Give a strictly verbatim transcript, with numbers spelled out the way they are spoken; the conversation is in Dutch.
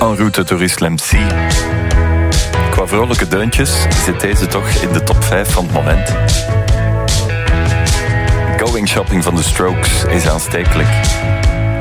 En route door Islam C. Qua vrolijke deuntjes zit deze toch in de top vijf van het moment. Going Shopping van The Strokes is aanstekelijk.